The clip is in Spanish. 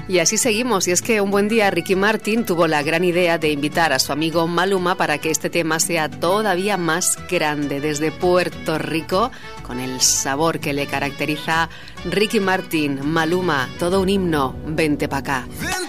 Y así seguimos, y es que un buen día Ricky Martin tuvo la gran idea de invitar a su amigo Maluma para que este tema sea todavía más grande. Desde Puerto Rico, con el sabor que le caracteriza, Ricky Martin, Maluma, todo un himno, vente pa' acá.